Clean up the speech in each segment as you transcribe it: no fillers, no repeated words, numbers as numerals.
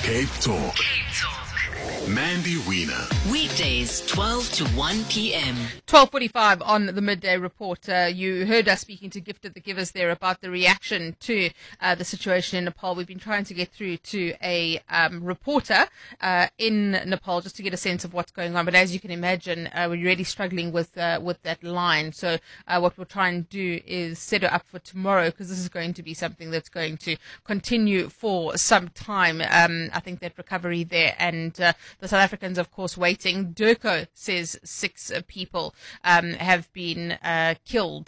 Cape Talk. Mandy Wiener. Weekdays, 12 to 1 p.m. 12:45 on the Midday Report. You heard us speaking to Gift of the Givers there about the reaction to the situation in Nepal. We've been trying to get through to a reporter in Nepal just to get a sense of what's going on. But as you can imagine, we're really struggling with that line. So what we'll try and do is set her up for tomorrow, because this is going to be something that's going to continue for some time. I think that recovery there, and the South Africans, of course, waiting. Durko says 6 people have been killed.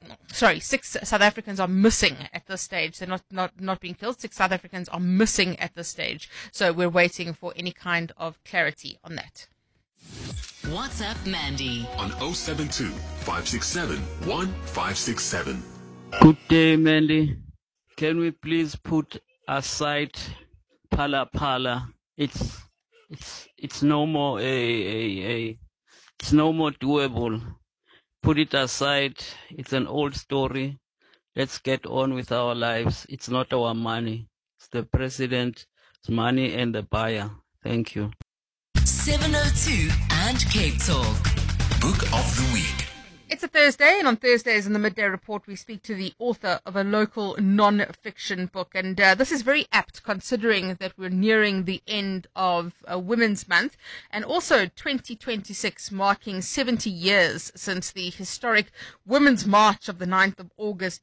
6 South Africans are missing at this stage. They're not being killed. 6 South Africans are missing at this stage. So we're waiting for any kind of clarity on that. What's up, Mandy? On 072 567 1567. Good day, Mandy. Can we please put aside Phala Phala? It's no more it's no more doable. Put it aside. It's an old story. Let's get on with our lives. It's not our money. It's the president's money and the buyer. Thank you. 702 and Cape Talk. Book of the Week. It's a Thursday, and on Thursdays in the Midday Report, we speak to the author of a local non-fiction book. And this is very apt, considering that we're nearing the end of Women's Month, and also 2026 marking 70 years since the historic Women's March of the 9th of August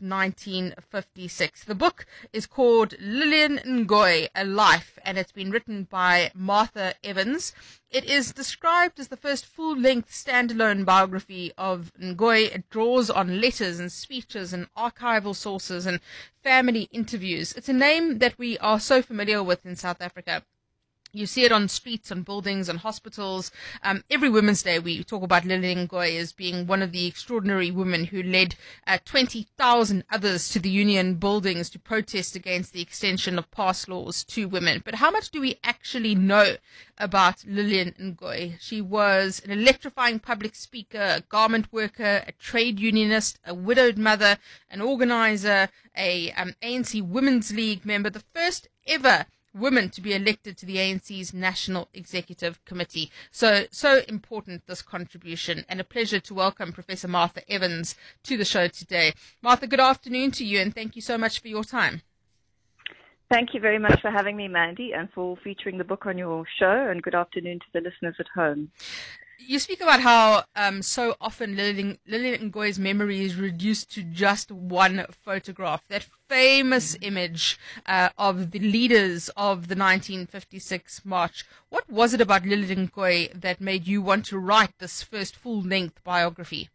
1956. The book is called Lillian Ngoyi, A Life, and it's been written by Martha Evans. It is described as the first full-length standalone biography of Ngoyi. It draws on letters and speeches and archival sources and family interviews. It's a name that we are so familiar with in South Africa. You see it on streets, on buildings, on hospitals. Every Women's Day, we talk about Lillian Ngoyi as being one of the extraordinary women who led 20,000 others to the union buildings to protest against the extension of past laws to women. But how much do we actually know about Lillian Ngoyi? She was an electrifying public speaker, a garment worker, a trade unionist, a widowed mother, an organizer, a ANC Women's League member, the first ever women to be elected to the ANC's National Executive Committee. So important, this contribution, and a pleasure to welcome Professor Martha Evans to the show today. Martha, good afternoon to you, and thank you so much for your time. Thank you very much for having me, Mandy, and for featuring the book on your show, and good afternoon to the listeners at home. You speak about how so often Lillian Ngoyi's memory is reduced to just one photograph, that famous image of the leaders of the 1956 march. What was it about Lillian Ngoyi that made you want to write this first full-length biography?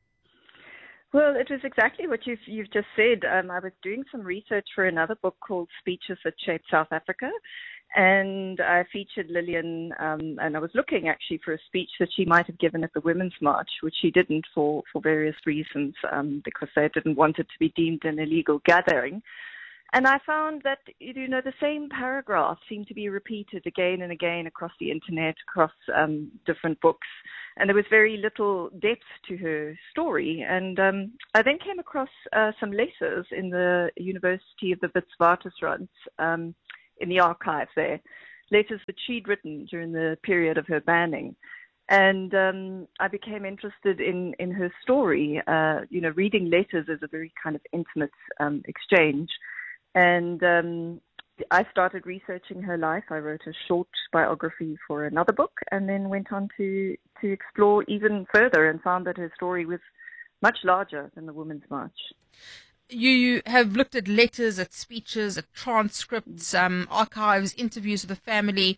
Well, it was exactly what you've just said. I was doing some research for another book called Speeches That Shaped South Africa, and I featured Lillian, and I was looking actually for a speech that she might have given at the Women's March, which she didn't for various reasons, because they didn't want it to be deemed an illegal gathering. And I found that, the same paragraph seemed to be repeated again and again across the internet, across different books. And there was very little depth to her story. And I then came across some letters in the University of the Witwatersrand, in the archive there, letters that she'd written during the period of her banning. And I became interested in her story. Reading letters is a very kind of intimate exchange. And I started researching her life. I wrote a short biography for another book, and then went on to explore even further, and found that her story was much larger than the Women's March. You have looked at letters, at speeches, at transcripts, archives, interviews with the family.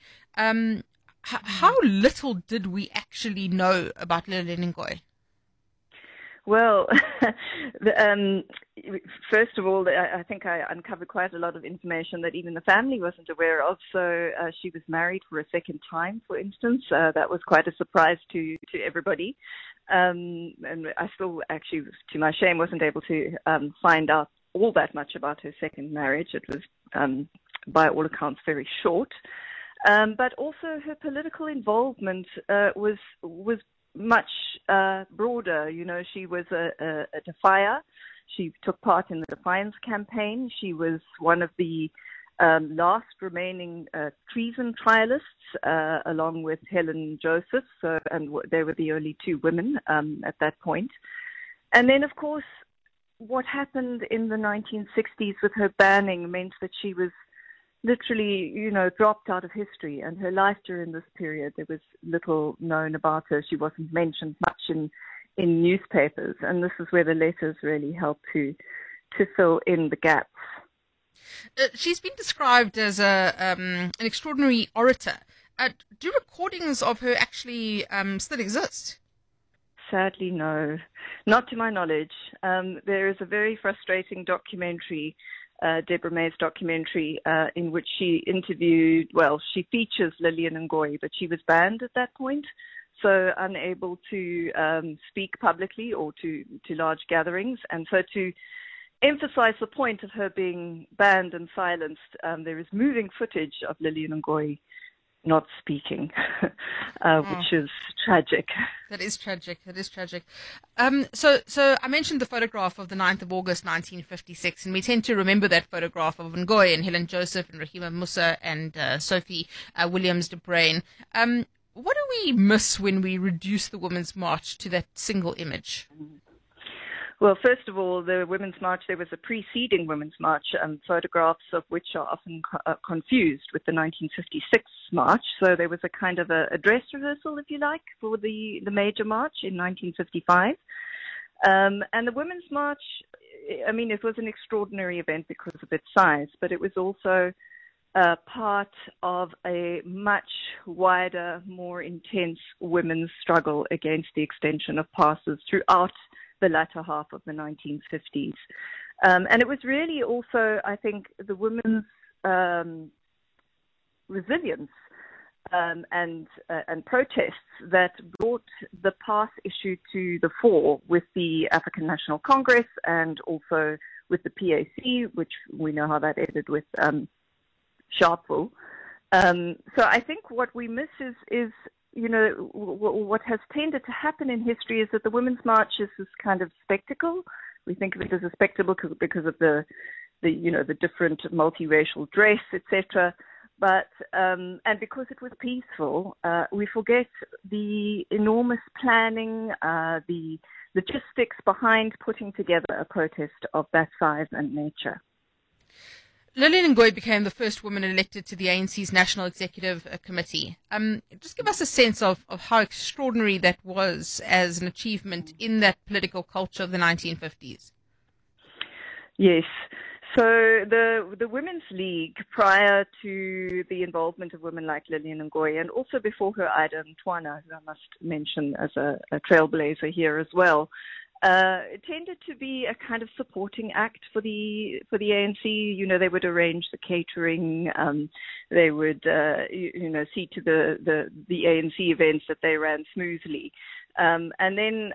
How little did we actually know about Lillian Ngoyi? Well, first of all, I think I uncovered quite a lot of information that even the family wasn't aware of. So she was married for a second time, for instance. That was quite a surprise to everybody. And I still actually, to my shame, wasn't able to find out all that much about her second marriage. It was, by all accounts, very short. But also her political involvement was much broader. She was a defier. She took part in the Defiance campaign. She was one of the last remaining treason trialists, along with Helen Joseph, and they were the only two women at that point. And then, of course, what happened in the 1960s with her banning meant that she was literally, dropped out of history. And her life during this period, there was little known about her. She wasn't mentioned much in newspapers. And this is where the letters really helped to fill in the gaps. She's been described as an extraordinary orator. Do recordings of her actually still exist? Sadly, no. Not to my knowledge. There is a very frustrating documentary, Deborah May's documentary, in which she she features Lillian Ngoyi, but she was banned at that point, so unable to speak publicly or to large gatherings. And so to emphasize the point of her being banned and silenced, there is moving footage of Lillian Ngoyi not speaking, which is tragic. That is tragic. So I mentioned the photograph of the 9th of August, 1956, and we tend to remember that photograph of Ngoyi and Helen Joseph and Rahima Musa and Sophie Williams de Bruyn. What do we miss when we reduce the Women's March to that single image? Well, first of all, the Women's March, there was a preceding Women's March, photographs of which are often confused with the 1956 March. So there was a kind of a dress rehearsal, if you like, for the major march in 1955. And the Women's March, it was an extraordinary event because of its size, but it was also part of a much wider, more intense women's struggle against the extension of passes throughout the latter half of the 1950s. And it was really also, I think, the women's resilience and protests that brought the pass issue to the fore with the African National Congress and also with the PAC, which we know how that ended with Sharpeville. So I think what we miss is what has tended to happen in history is that the Women's March is this kind of spectacle. We think of it as a spectacle because of the different multiracial dress, etc. But and because it was peaceful, we forget the enormous planning, the logistics behind putting together a protest of that size and nature. Lillian Ngoyi became the first woman elected to the ANC's National Executive Committee. Just give us a sense of how extraordinary that was as an achievement in that political culture of the 1950s. Yes. So the Women's League, prior to the involvement of women like Lillian Ngoyi, and also before her Ida Mtwana, who I must mention as a trailblazer here as well, it tended to be a kind of supporting act for the ANC. They would arrange the catering. They would, see to the ANC events that they ran smoothly. And then,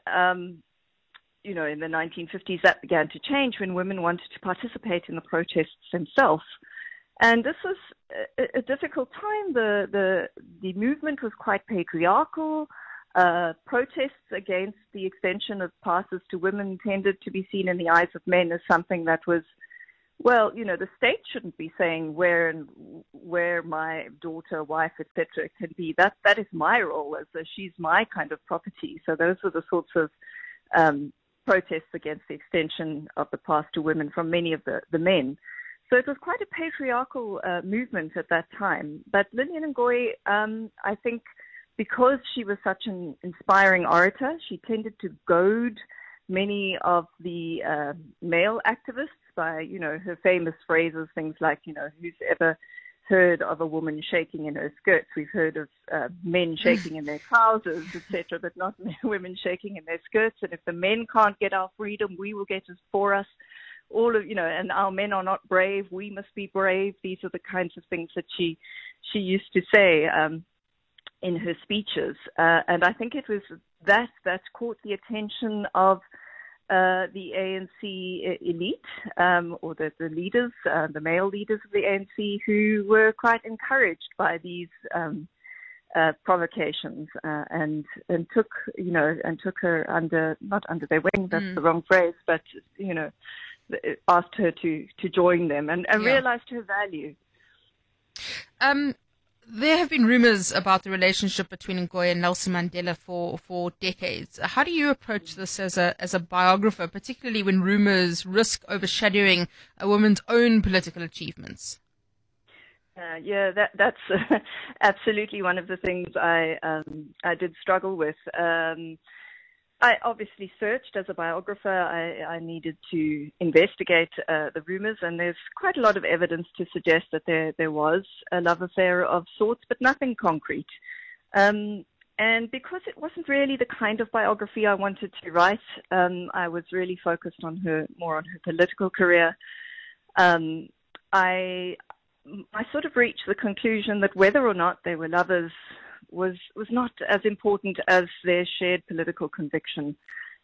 in the 1950s, that began to change when women wanted to participate in the protests themselves. And this was a difficult time. The movement was quite patriarchal. Protests against the extension of passes to women tended to be seen in the eyes of men as something that was, the state shouldn't be saying where my daughter, wife, etc. can be. That is my role, as she's my kind of property. So those were the sorts of protests against the extension of the pass to women from many of the men. So it was quite a patriarchal movement at that time. But Lillian Ngoyi, I think, because she was such an inspiring orator, she tended to goad many of the male activists by, her famous phrases, things like, who's ever heard of a woman shaking in her skirts? We've heard of men shaking in their trousers, etc., but not women shaking in their skirts. And if the men can't get our freedom, we will get it for us. And our men are not brave, we must be brave. These are the kinds of things that she used to say in her speeches, and I think it was that caught the attention of the ANC elite, or the leaders, the male leaders of the ANC, who were quite encouraged by these provocations, and took her not under their wing. That's the wrong phrase, but asked her to join them and realized her value. There have been rumors about the relationship between Ngoyi and Nelson Mandela for decades. How do you approach this as a biographer, particularly when rumors risk overshadowing a woman's own political achievements? That's absolutely one of the things I did struggle with. I obviously searched as a biographer. I needed to investigate the rumors, and there's quite a lot of evidence to suggest that there was a love affair of sorts, but nothing concrete. And because it wasn't really the kind of biography I wanted to write, I was really focused on more on her political career. I sort of reached the conclusion that whether or not they were lovers was not as important as their shared political conviction.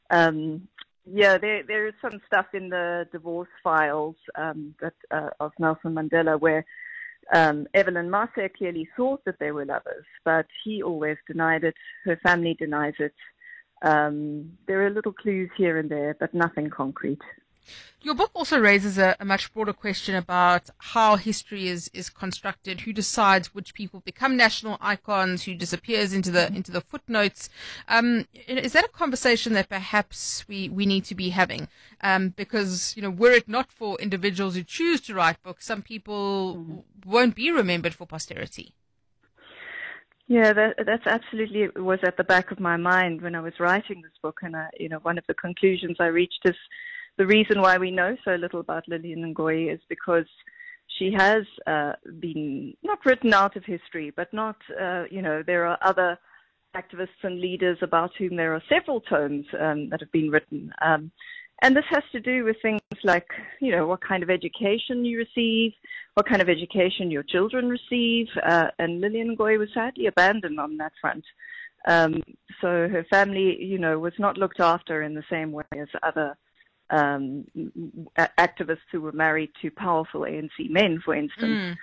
There is some stuff in the divorce files of Nelson Mandela where Evelyn Mase clearly thought that they were lovers, but he always denied it. Her family denies it. There are little clues here and there, but nothing concrete. Your book also raises a much broader question about how history is constructed, who decides which people become national icons, who disappears into the footnotes. Is that a conversation that perhaps we need to be having? Because, were it not for individuals who choose to write books, some people won't be remembered for posterity. Yeah, that's absolutely was at the back of my mind when I was writing this book. And, one of the conclusions I reached is the reason why we know so little about Lillian Ngoyi is because she has been not written out of history, but not, there are other activists and leaders about whom there are several tomes that have been written. And this has to do with things like, what kind of education you receive, what kind of education your children receive. And Lillian Ngoyi was sadly abandoned on that front. So her family, was not looked after in the same way as other activists who were married to powerful ANC men, for instance.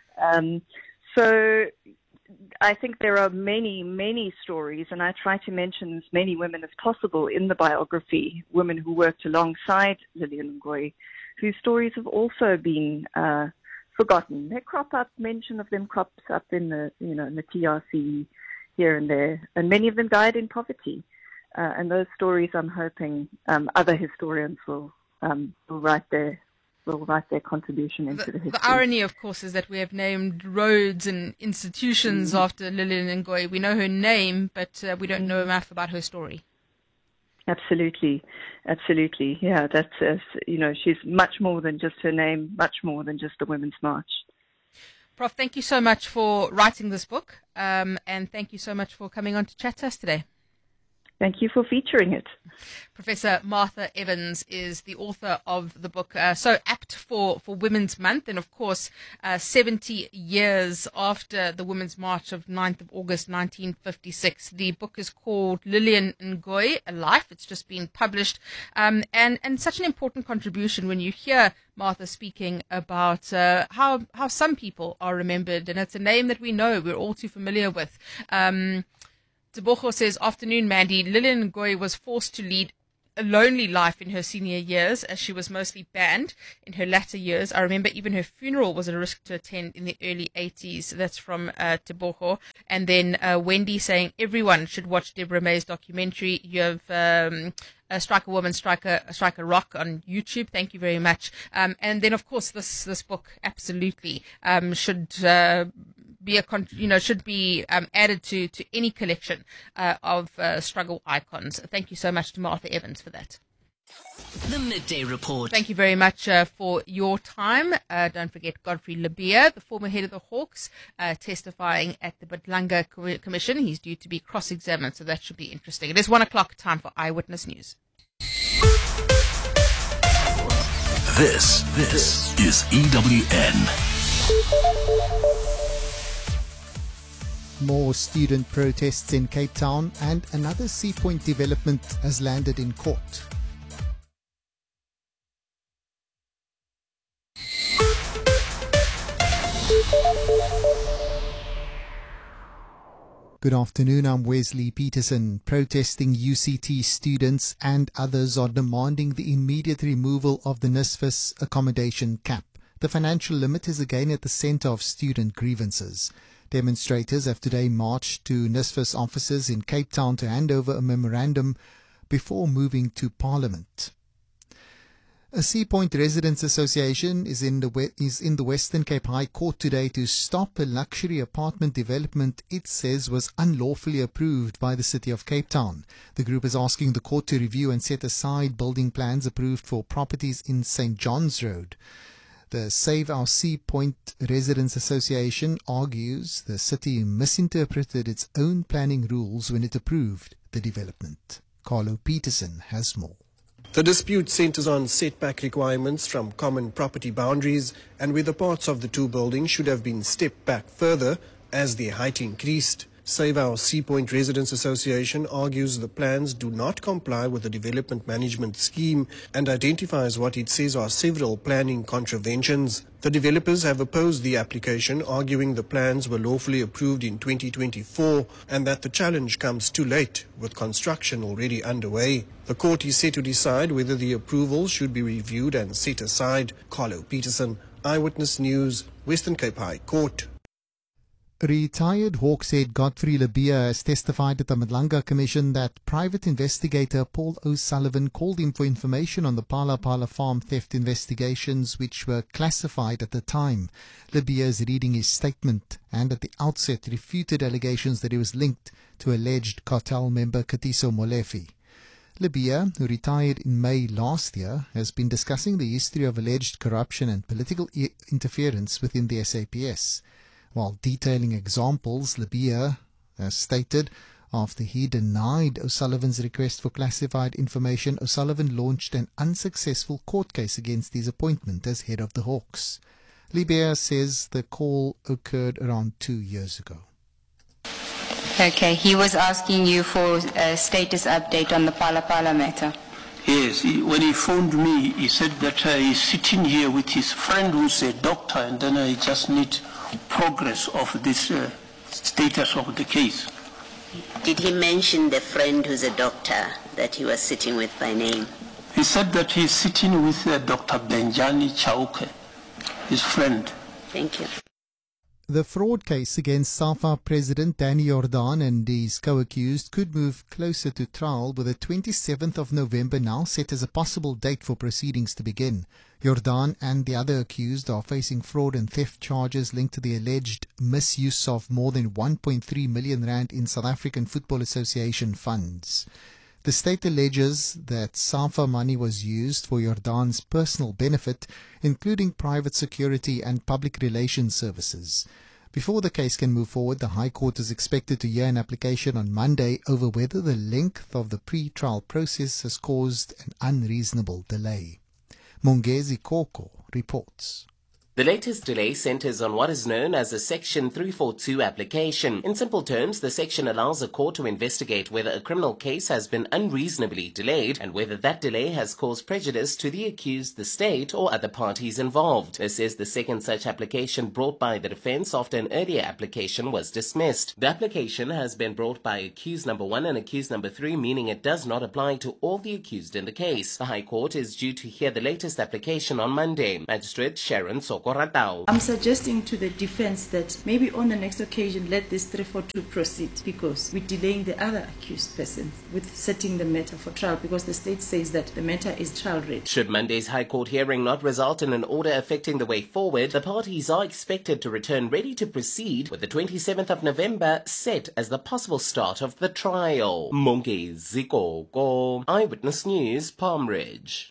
So I think there are many, many stories, and I try to mention as many women as possible in the biography, women who worked alongside Lillian Ngoyi, whose stories have also been forgotten. Mention of them crops up in the TRC here and there, and many of them died in poverty. And those stories, I'm hoping other historians will write their contribution into the history. The irony, of course, is that we have named roads and institutions after Lillian Ngoyi. We know her name, but we don't know enough about her story. Absolutely. Yeah, that's she's much more than just her name, much more than just the Women's March. Prof, thank you so much for writing this book, and thank you so much for coming on to chat to us today. Thank you for featuring it. Professor Martha Evans is the author of the book, so apt for Women's Month. And of course, 70 years after the Women's March of 9th of August, 1956. The book is called Lillian Ngoyi, A Life. It's just been published. And such an important contribution when you hear Martha speaking about how some people are remembered. And it's a name that we know, we're all too familiar with. Tebogo says, afternoon, Mandy. Lillian Ngoyi was forced to lead a lonely life in her senior years, as she was mostly banned in her latter years. I remember even her funeral was a risk to attend in the early 80s. That's from Tebogo. And then Wendy saying, everyone should watch Deborah May's documentary. You have Strike a Woman, Strike a Rock on YouTube. Thank you very much. And then, of course, this book absolutely should be added to any collection of struggle icons. Thank you so much to Martha Evans for that. The Midday Report. Thank you very much for your time. Don't forget Godfrey Labia, the former head of the Hawks, testifying at the Badlanga Commission. He's due to be cross-examined, so that should be interesting. It is 1:00, time for Eyewitness News. This is EWN. More student protests in Cape Town, and another Sea Point development has landed in court. Good afternoon, I'm Wesley Peterson. Protesting UCT students and others are demanding the immediate removal of the NSFAS accommodation cap. The financial limit is again at the centre of student grievances. Demonstrators have today marched to NSFAS offices in Cape Town to hand over a memorandum before moving to Parliament. A Sea Point Residents Association is in the Western Cape High Court today to stop a luxury apartment development it says was unlawfully approved by the City of Cape Town. The group is asking the court to review and set aside building plans approved for properties in St. John's Road. The Save Our Sea Point Residents Association argues the city misinterpreted its own planning rules when it approved the development. Carlo Peterson has more. The dispute centres on setback requirements from common property boundaries and whether parts of the two buildings should have been stepped back further as their height increased. Save Our Sea Point Residents Association argues the plans do not comply with the development management scheme and identifies what it says are several planning contraventions. The developers have opposed the application, arguing the plans were lawfully approved in 2024 and that the challenge comes too late, with construction already underway. The court is set to decide whether the approval should be reviewed and set aside. Carlo Peterson, Eyewitness News, Western Cape High Court. Retired Hawks head Godfrey Labia has testified at the Madlanga Commission that private investigator Paul O'Sullivan called him for information on the Pala Pala farm theft investigations which were classified at the time. Labia is reading his statement and at the outset refuted allegations that he was linked to alleged cartel member Katiso Molefe. Labia, who retired in May last year, has been discussing the history of alleged corruption and political interference within the SAPS. While detailing examples, Labia has stated after he denied O'Sullivan's request for classified information, O'Sullivan launched an unsuccessful court case against his appointment as head of the Hawks. Labia says the call occurred around 2 years ago. Okay, he was asking you for a status update on the Pala Pala matter. Yes, when he phoned me, he said that he's sitting here with his friend who's a doctor, and then I just need progress of this status of the case. Did he mention the friend who's a doctor that he was sitting with by name? He said that he's sitting with Dr. Benjani Chauke, his friend. Thank you. The fraud case against SAFA President Danny Jordaan and his co-accused could move closer to trial, with the 27th of November now set as a possible date for proceedings to begin. Jordaan and the other accused are facing fraud and theft charges linked to the alleged misuse of more than 1.3 million rand in South African Football Association funds. The state alleges that SAFA money was used for Jordaan's personal benefit, including private security and public relations services. Before the case can move forward, the High Court is expected to hear an application on Monday over whether the length of the pre-trial process has caused an unreasonable delay. Mongezi Koko reports. The latest delay centres on what is known as a Section 342 application. In simple terms, the section allows a court to investigate whether a criminal case has been unreasonably delayed and whether that delay has caused prejudice to the accused, the state, or other parties involved. This is the second such application brought by the defence after an earlier application was dismissed. The application has been brought by accused number 1 and accused number 3, meaning it does not apply to all the accused in the case. The High Court is due to hear the latest application on Monday. Magistrate Sharon Soko. I'm suggesting to the defense that maybe on the next occasion let this 342 proceed, because we're delaying the other accused person with setting the matter for trial, because the state says that the matter is trial ready. Should Monday's High Court hearing not result in an order affecting the way forward, the parties are expected to return ready to proceed, with the 27th of November set as the possible start of the trial. Mongezi Koko, Eyewitness News, Palm Ridge.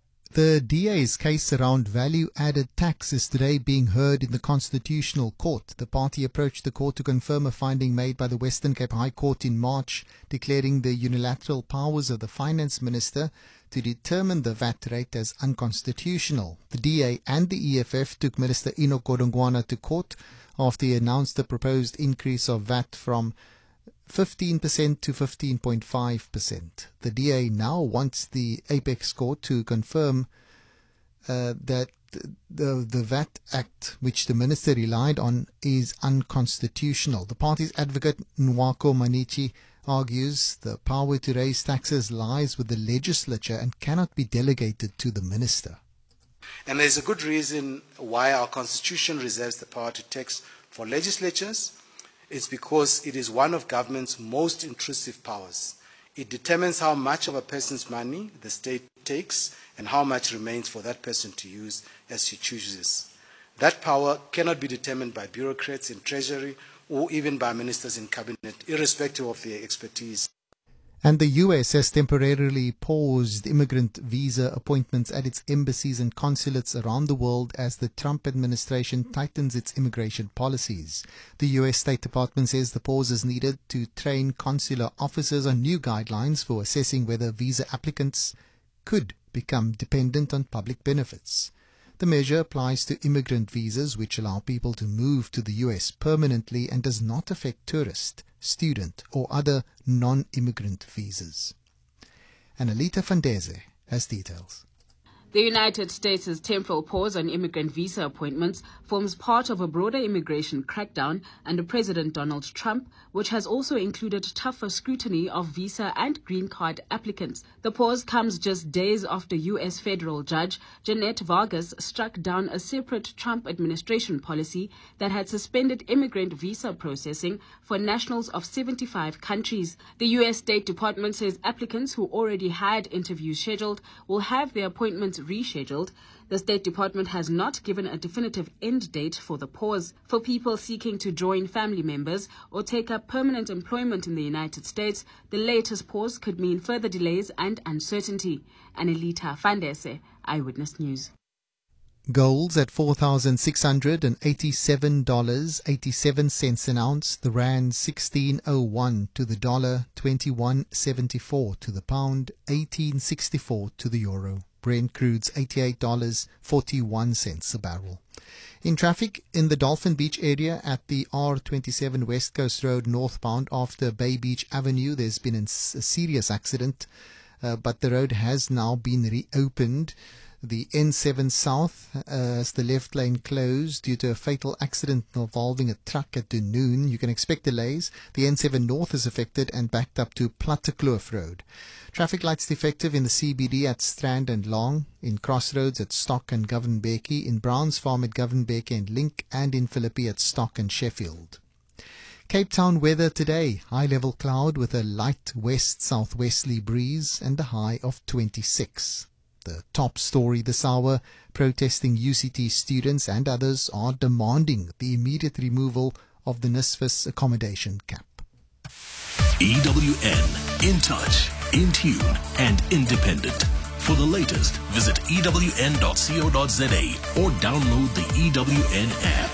The DA's case around value-added tax is today being heard in the Constitutional Court. The party approached the court to confirm a finding made by the Western Cape High Court in March, declaring the unilateral powers of the Finance Minister to determine the VAT rate as unconstitutional. The DA and the EFF took Minister Enoch Godongwana to court after he announced the proposed increase of VAT from 15% to 15.5%. The DA now wants the Apex Court to confirm that the VAT Act, which the minister relied on, is unconstitutional. The party's advocate Nwako Manichi argues the power to raise taxes lies with the legislature and cannot be delegated to the minister. And there's a good reason why our Constitution reserves the power to tax for legislatures. It's because it is one of government's most intrusive powers. It determines how much of a person's money the state takes and how much remains for that person to use as she chooses. That power cannot be determined by bureaucrats in Treasury or even by ministers in Cabinet, irrespective of their expertise. And the US has temporarily paused immigrant visa appointments at its embassies and consulates around the world as the Trump administration tightens its immigration policies. The US State Department says the pause is needed to train consular officers on new guidelines for assessing whether visa applicants could become dependent on public benefits. The measure applies to immigrant visas, which allow people to move to the US permanently and does not affect tourist, student or other non-immigrant visas. And Alita Fandeze has details. The United States' temporal pause on immigrant visa appointments forms part of a broader immigration crackdown under President Donald Trump, which has also included tougher scrutiny of visa and green card applicants. The pause comes just days after U.S. federal judge Jeanette Vargas struck down a separate Trump administration policy that had suspended immigrant visa processing for nationals of 75 countries. The U.S. State Department says applicants who already had interviews scheduled will have their appointments rescheduled. The State Department has not given a definitive end date for the pause. For people seeking to join family members or take up permanent employment in the United States, the latest pause could mean further delays and uncertainty. Anelita Fandese, Eyewitness News. Gold's at $4,687.87 an ounce. The rand 16.01 to the dollar, 21.74 to the pound, 18.64 to the euro. Brent crude's $88.41 a barrel. In traffic in the Dolphin Beach area at the R27 West Coast Road northbound after Bay Beach Avenue, there's been a serious accident, but the road has now been reopened. The N7 South has the left lane closed due to a fatal accident involving a truck at Dunoon. You can expect delays. The N7 North is affected and backed up to Plattekloof Road. Traffic lights defective in the CBD at Strand and Long, in Crossroads at Stock and Govan-Becky, in Browns Farm at Govan-Becky and Link, and in Philippi at Stock and Sheffield. Cape Town weather today. High-level cloud with a light west-southwesterly breeze and a high of 26. The top story this hour, protesting UCT students and others are demanding the immediate removal of the NSFAS accommodation cap. EWN, in touch, in tune and independent. For the latest, visit ewn.co.za or download the EWN app.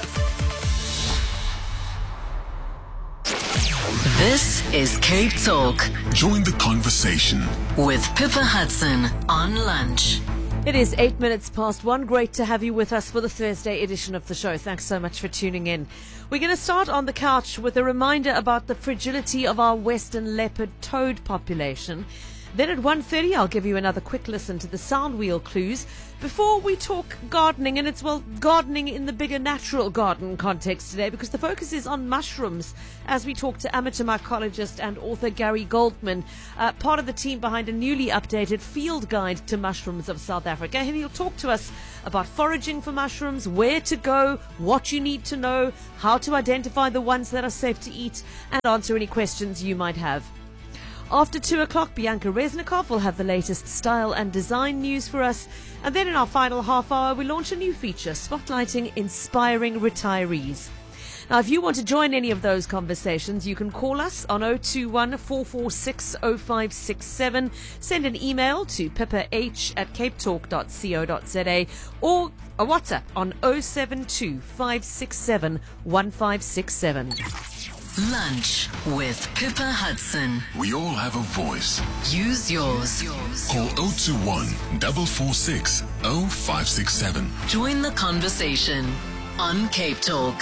This is Cape Talk. Join the conversation with Pippa Hudson on Lunch. It is 8 minutes past 1. Great to have you with us for the Thursday edition of the show. Thanks so much for tuning in. We're going to start on the couch with a reminder about the fragility of our western leopard toad population. Then at 1:30, I'll give you another quick listen to the sound wheel clues before we talk gardening, and it's, well, gardening in the bigger natural garden context today, because the focus is on mushrooms as we talk to amateur mycologist and author Gary Goldman, part of the team behind a newly updated field guide to mushrooms of South Africa. And he'll talk to us about foraging for mushrooms, where to go, what you need to know, how to identify the ones that are safe to eat, and answer any questions you might have. After 2 o'clock, Bianca Reznikov will have the latest style and design news for us. And then in our final half hour, we launch a new feature spotlighting inspiring retirees. Now, if you want to join any of those conversations, you can call us on 021 446 0567, send an email to pippah@capetalk.co.za, or a WhatsApp on 072 567 1567. Lunch with Pippa Hudson. We all have a voice. Use yours. Call 021 446 0567. Join the conversation on Cape Talk.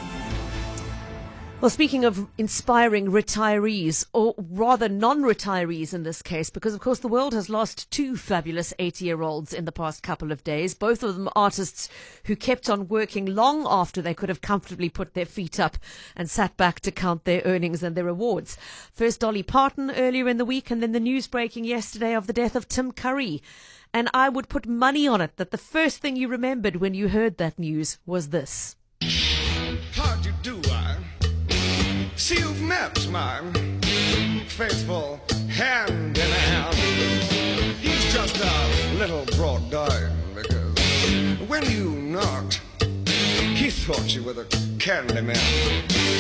Well, speaking of inspiring retirees, or rather non-retirees in this case, because of course the world has lost two fabulous 80-year-olds in the past couple of days, both of them artists who kept on working long after they could have comfortably put their feet up and sat back to count their earnings and their awards. First Dolly Parton earlier in the week, and then the news breaking yesterday of the death of Tim Curry. And I would put money on it that the first thing you remembered when you heard that news was this. How'd you do, I see you've met my faithful hand in hand. He's just a little brought down because when you knocked, he thought you were the candy man.